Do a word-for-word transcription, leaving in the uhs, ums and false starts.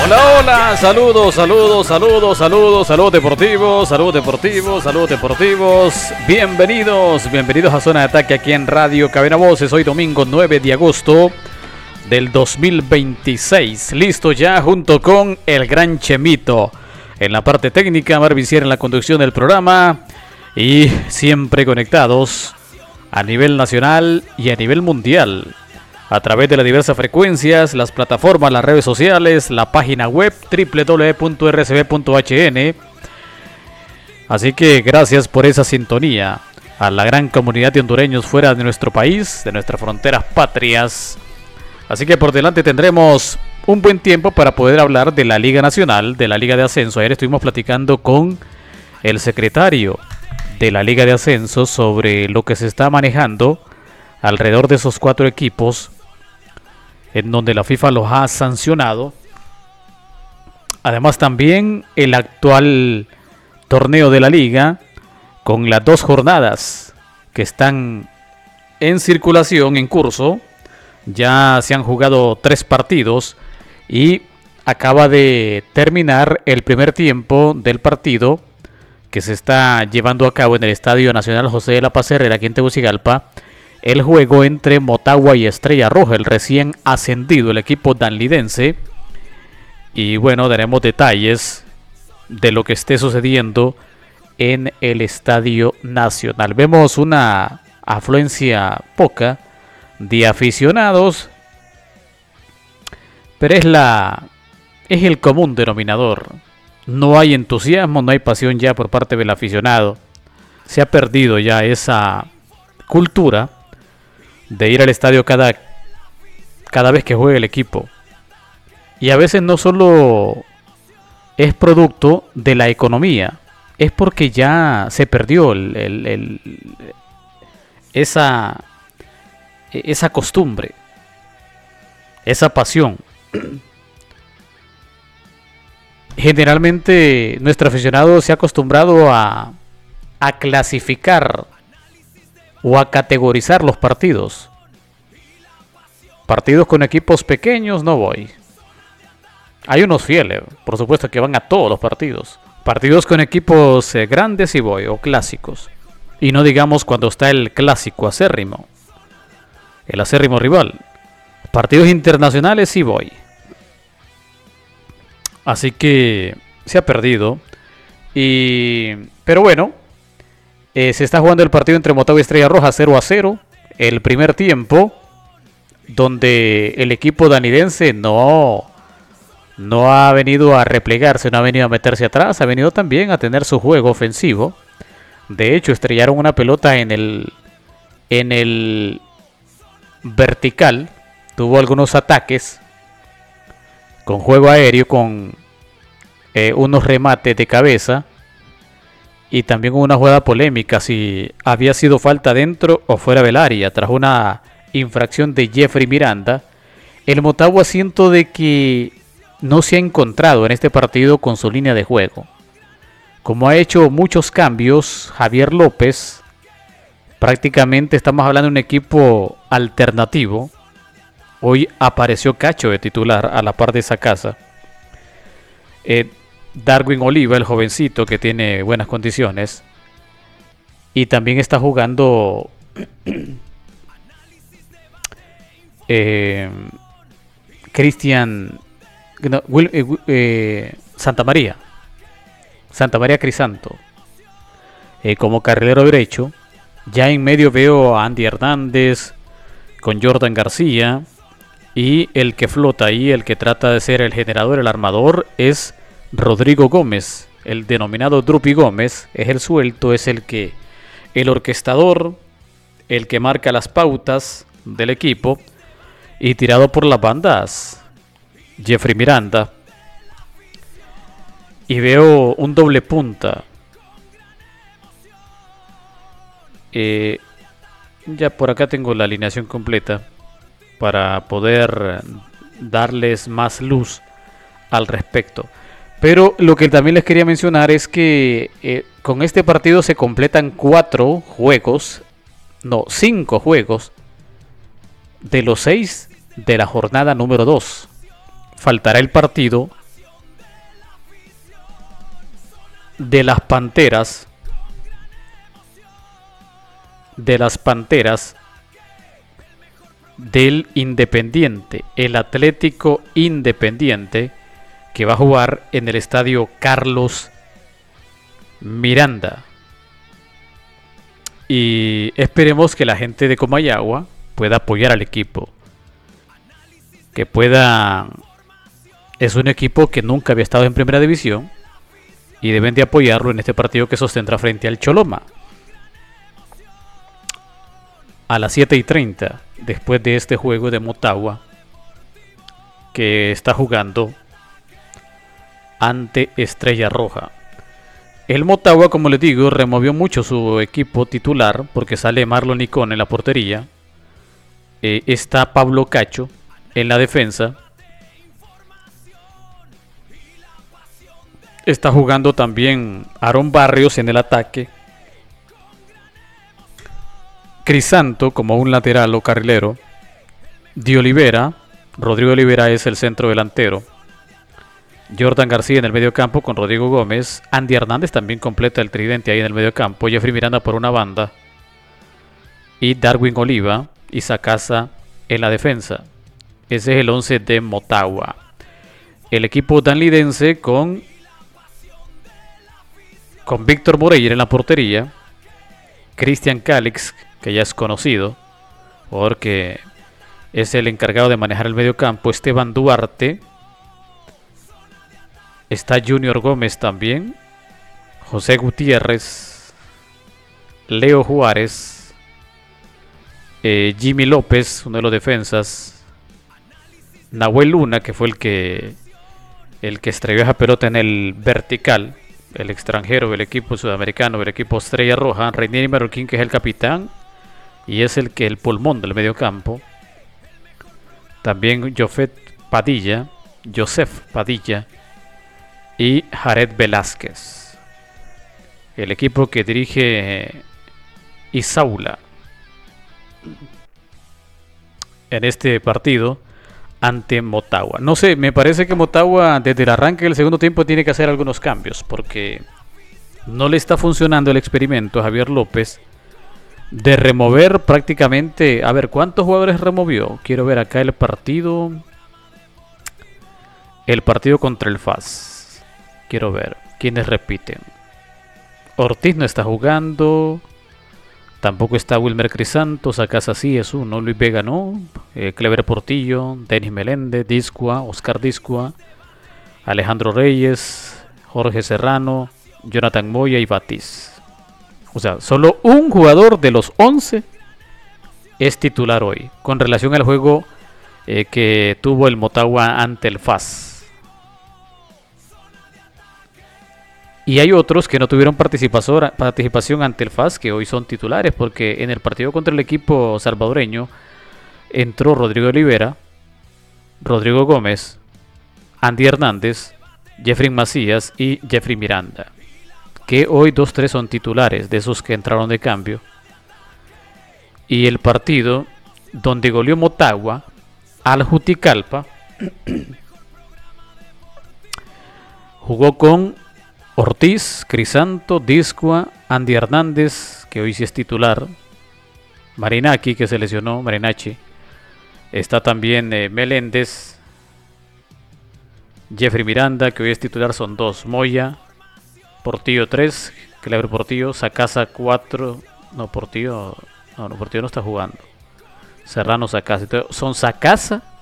Hola, hola, saludos, saludos, saludos, saludos, saludos deportivos, saludos deportivos, saludos deportivos. Bienvenidos, bienvenidos a Zona de Ataque aquí en Radio Cabina Voces. Hoy domingo nueve de agosto del dos mil veintiséis. Listo ya junto con el gran Chemito en la parte técnica, Marvin Sierra en la conducción del programa y siempre conectados a nivel nacional y a nivel mundial a través de las diversas frecuencias, las plataformas, las redes sociales, la página web doble u doble u doble u punto r c b punto h n. Así que gracias por esa sintonía a la gran comunidad de hondureños fuera de nuestro país, de nuestras fronteras patrias. Así que por delante tendremos un buen tiempo para poder hablar de la Liga Nacional, de la Liga de Ascenso. Ayer estuvimos platicando con el secretario de la Liga de Ascenso sobre lo que se está manejando alrededor de esos cuatro equipos en donde la FIFA los ha sancionado. Además también el actual torneo de la Liga con las dos jornadas que están en circulación, en curso. Ya se han jugado tres partidos y acaba de terminar el primer tiempo del partido que se está llevando a cabo en el Estadio Nacional José de la Paz Herrera aquí en Tegucigalpa. El juego entre Motagua y Estrella Roja, el recién ascendido, el equipo danlidense. Y bueno, daremos detalles de lo que esté sucediendo en el Estadio Nacional. Vemos una afluencia poca de aficionados, pero es la es el común denominador. No hay entusiasmo, no hay pasión ya por parte del aficionado. Se ha perdido ya esa cultura de ir al estadio cada, cada vez que juega el equipo. Y a veces no solo es producto de la economía, es porque ya se perdió el, el, el, esa, esa costumbre, esa pasión. Generalmente nuestro aficionado se ha acostumbrado a, a clasificar o a categorizar los partidos. Partidos con equipos pequeños no voy. Hay unos fieles, por supuesto, que van a todos los partidos. Partidos con equipos eh, grandes sí voy, o clásicos. Y no digamos cuando está el clásico acérrimo, el acérrimo rival. Partidos internacionales sí voy. Así que se ha perdido. Y pero bueno, Eh, se está jugando el partido entre Motagua y Estrella Roja cero a cero. El primer tiempo, donde el equipo danidense no, no ha venido a replegarse, no ha venido a meterse atrás, ha venido también a tener su juego ofensivo. De hecho, estrellaron una pelota en el, en el vertical. Tuvo algunos ataques con juego aéreo, con eh, unos remates de cabeza. Y también hubo una jugada polémica si había sido falta dentro o fuera del área tras una infracción de Jeffrey Miranda. El Motagua siento de que no se ha encontrado en este partido con su línea de juego. Como ha hecho muchos cambios Javier López, prácticamente estamos hablando de un equipo alternativo. Hoy apareció Cacho de titular a la par de esa casa. Eh, Darwin Oliva, el jovencito que tiene buenas condiciones. Y también está jugando eh, Cristian no, Will, eh, eh, Santa María. Santa María Crisanto. Eh, como carrilero derecho. Ya en medio veo a Andy Hernández con Jordan García. Y el que flota ahí, el que trata de ser el generador, el armador, es Rodrigo Gómez, el denominado Drupi Gómez. Es el suelto, es el que el orquestador, el que marca las pautas del equipo. Y tirado por las bandas, Jeffrey Miranda. Y veo un doble punta. Eh, ya por acá tengo la alineación completa para poder darles más luz al respecto. Pero lo que también les quería mencionar es que eh, con este partido se completan cuatro juegos, no, cinco juegos de los seis de la jornada número dos. Faltará el partido de las Panteras, de las Panteras del Independiente, el Atlético Independiente, que va a jugar en el estadio Carlos Miranda. Y esperemos que la gente de Comayagua pueda apoyar al equipo, que pueda. Es un equipo que nunca había estado en primera división y deben de apoyarlo en este partido que sostendrá frente al Choloma a las siete y treinta, después de este juego de Motagua que está jugando ante Estrella Roja. El Motagua, como les digo, removió mucho su equipo titular porque sale Marlon Icón en la portería, eh, está Pablo Cacho en la defensa, está jugando también Aaron Barrios en el ataque, Crisanto como un lateral o carrilero, Di Olivera, Rodrigo Olivera es el centro delantero, Jordan García en el medio campo con Rodrigo Gómez, Andy Hernández también completa el tridente ahí en el medio campo, Jeffrey Miranda por una banda y Darwin Oliva y Sacasa en la defensa. Ese es el once de Motagua. El equipo danlidense con con Víctor Moreira en la portería, Cristian Calix, que ya es conocido porque es el encargado de manejar el medio campo, Esteban Duarte, está Junior Gómez también, José Gutiérrez, Leo Juárez, eh, Jimmy López, uno de los defensas, Nahuel Luna, que fue el que el que estrelló esa pelota en el vertical, el extranjero del equipo sudamericano, del equipo Estrella Roja, Reinier Marroquín, que es el capitán y es el que el pulmón del medio campo. También Jofet Padilla, Joseph Padilla y Jared Velázquez. El equipo que dirige Isaula en este partido ante Motagua. No sé, me parece que Motagua desde el arranque del segundo tiempo tiene que hacer algunos cambios porque no le está funcionando el experimento a Javier López de remover prácticamente. A ver, ¿cuántos jugadores removió? Quiero ver acá el partido. El partido contra el F A S. Quiero ver quiénes repiten. Ortiz no está jugando. Tampoco está Wilmer Crisanto. Sacasa sí es uno. Luis Vega no. Eh, Clever Portillo. Denis Meléndez. Discua. Oscar Discua. Alejandro Reyes. Jorge Serrano. Jonathan Moya y Batiz. O sea, solo un jugador de los once es titular hoy, con relación al juego eh, que tuvo el Motagua ante el F A S. Y hay otros que no tuvieron participación ante el F A S, que hoy son titulares, porque en el partido contra el equipo salvadoreño entró Rodrigo Olivera, Rodrigo Gómez, Andy Hernández, Jeffrey Macías y Jeffrey Miranda, que hoy dos tres son titulares de esos que entraron de cambio. Y el partido donde goleó Motagua al Juticalpa jugó con Ortiz, Crisanto, Discua, Andy Hernández, que hoy sí es titular, Marinaki, que se lesionó, Marinachi, está también eh, Meléndez, Jeffrey Miranda, que hoy es titular, son dos, Moya, Portillo tres, Cleber Portillo, Sacasa cuatro, no, Portillo, no, no, Portillo no está jugando, Serrano, Sacasa, entonces son Sacasa,